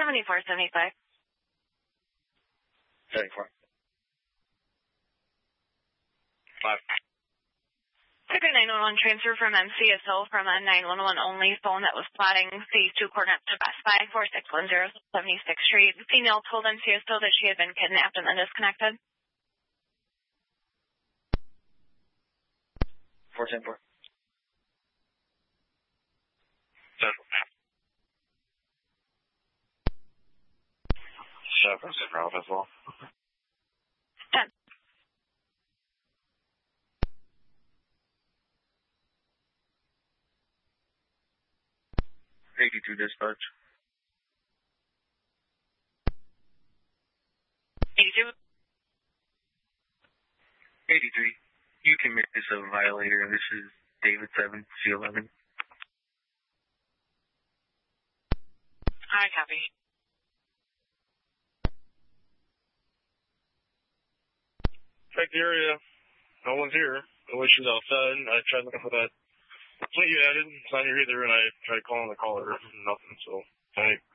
7475. 74. 5. Took a 911 transfer from MCSO from a 911 only phone that was plotting phase 2 coordinates to Best Buy, 4610 76th Street. The female told MCSO that she had been kidnapped and then disconnected. 410-4. 7. 7 as well. 10. 82 dispatch. 82. 83. You can make this a violator. This is David 7, C11. I copy. Check the area. No one's here. No issues outside. I tried looking for that plate you added. It's not here either, and I tried calling the caller. Nothing, so.